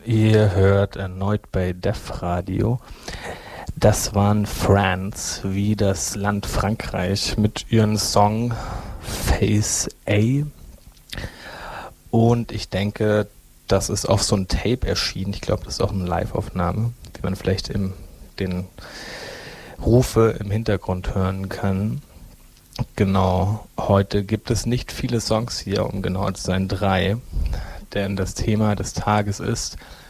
Ihr hört erneut bei Def Radio. Das waren France, wie das Land Frankreich, mit ihrem Song Face A. Und ich denke, das ist auf so ein Tape erschienen. Ich glaube, das ist auch eine Live-Aufnahme, wie man vielleicht den Rufe im Hintergrund hören kann. Genau, heute gibt es nicht viele Songs hier, um genau zu sein, 3. Denn das Thema des Tages ist